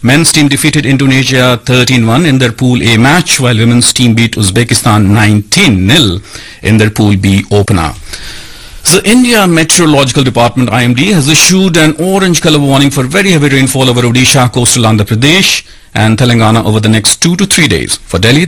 Men's team defeated Indonesia 13-1 in their Pool A match, while women's team beat Uzbekistan 19-0 in their Pool B opener. The India Meteorological Department IMD has issued an orange color warning for very heavy rainfall over Odisha, coastal Andhra Pradesh and Telangana over the next 2 to 3 days. For Delhi,